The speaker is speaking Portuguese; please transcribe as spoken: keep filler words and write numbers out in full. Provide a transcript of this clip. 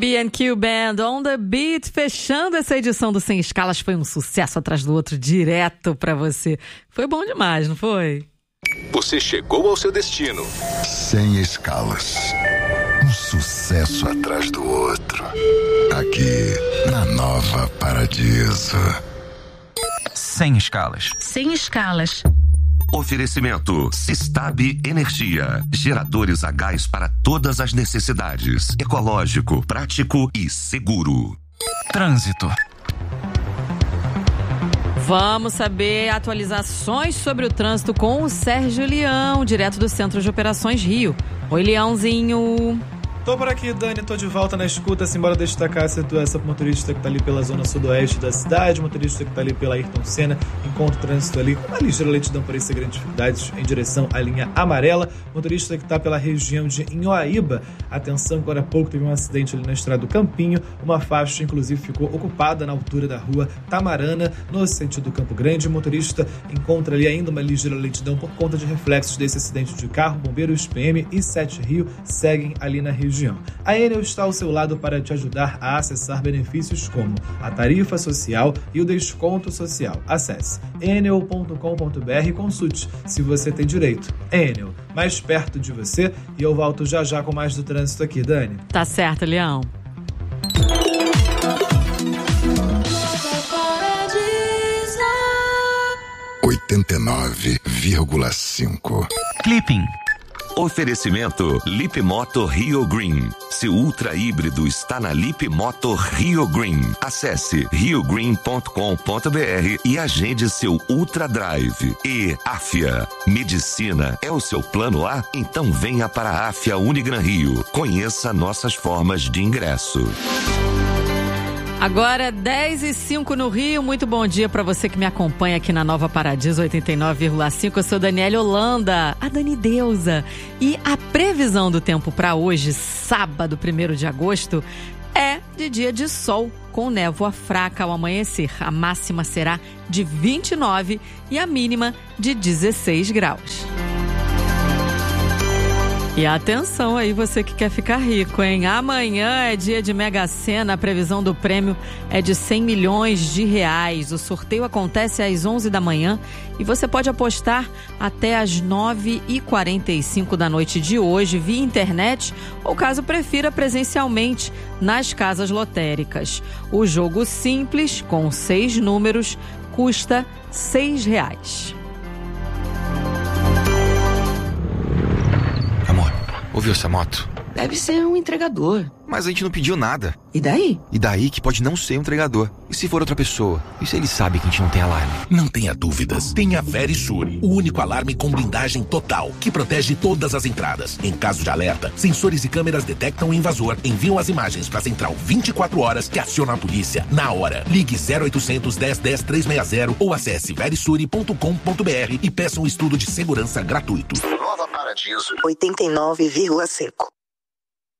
B and Q Band on the Beat, fechando essa edição do Sem Escalas. Foi um sucesso atrás do outro, direto pra você. Foi bom demais, não foi? Você chegou ao seu destino. Sem Escalas. Um sucesso atrás do outro. Aqui, na Nova Paradiso. Sem Escalas. Sem Escalas. Oferecimento Sistab Energia. Geradores a gás para todas as necessidades. Ecológico, prático e seguro. Trânsito. Vamos saber atualizações sobre o trânsito com o Sérgio Leão, direto do Centro de Operações Rio. Oi, Leãozinho. Tô por aqui, Dani, tô de volta na escuta. Simbora destacar a situação pro motorista que tá ali pela zona sudoeste da cidade, motorista que tá ali pela Ayrton Senna, encontra o trânsito ali com uma ligeira lentidão por essas grandes dificuldades em direção à linha amarela. Motorista que tá pela região de Inhoaíba, atenção, agora há pouco teve um acidente ali na estrada do Campinho, uma faixa inclusive ficou ocupada na altura da rua Tamarana, no sentido Campo Grande. O motorista encontra ali ainda uma ligeira lentidão por conta de reflexos desse acidente de carro. Bombeiros, P M e Sete Rio seguem ali na região. A Enel está ao seu lado para te ajudar a acessar benefícios como a tarifa social e o desconto social. Acesse enel ponto com ponto br e consulte se você tem direito. Enel, mais perto de você, e eu volto já já com mais do trânsito aqui, Dani. Tá certo, Leão. oitenta e nove vírgula cinco. Clipping. Oferecimento Lip Moto Rio Green. Seu ultra híbrido está na Lip Moto Rio Green. Acesse rio green ponto com ponto br e agende seu Ultra Drive. E Afia. Medicina é o seu plano A? Então venha para a Afia Unigran Rio. Conheça nossas formas de ingresso. Agora, dez e cinco no Rio. Muito bom dia para você que me acompanha aqui na Nova Paradiso oitenta e nove vírgula cinco. Eu sou Daniela Holanda, a Dani Deusa. E a previsão do tempo para hoje, sábado, primeiro de agosto, é de dia de sol com névoa fraca ao amanhecer. A máxima será de vinte e nove e a mínima de dezesseis graus. E atenção aí, você que quer ficar rico, hein? Amanhã é dia de Mega Sena, a previsão do prêmio é de cem milhões de reais. O sorteio acontece às onze da manhã e você pode apostar até às nove e quarenta e cinco da noite de hoje via internet ou, caso prefira, presencialmente nas casas lotéricas. O jogo simples, com seis números, custa seis reais. Ouviu essa moto? Deve ser um entregador. Mas a gente não pediu nada. E daí? E daí que pode não ser um entregador. E se for outra pessoa? E se ele sabe que a gente não tem alarme? Não tenha dúvidas. Tem a Verisure, o único alarme com blindagem total, que protege todas as entradas. Em caso de alerta, sensores e câmeras detectam o invasor, enviam as imagens para a central vinte e quatro horas, que aciona a polícia na hora. Ligue zero oitocentos, dez, dez, trezentos e sessenta ou acesse verisure ponto com ponto br e peça um estudo de segurança gratuito. Nova Paradiso oitenta e nove vírgula cinco.